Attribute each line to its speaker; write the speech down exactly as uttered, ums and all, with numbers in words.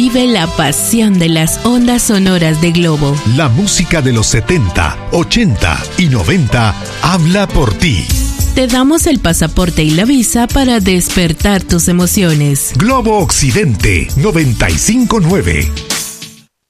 Speaker 1: Vive la pasión de las ondas sonoras de Globo.
Speaker 2: La música de los setenta, ochenta y noventa habla por ti.
Speaker 1: Te damos el pasaporte y la visa para despertar tus emociones.
Speaker 2: Globo Occidente noventa y cinco punto nueve.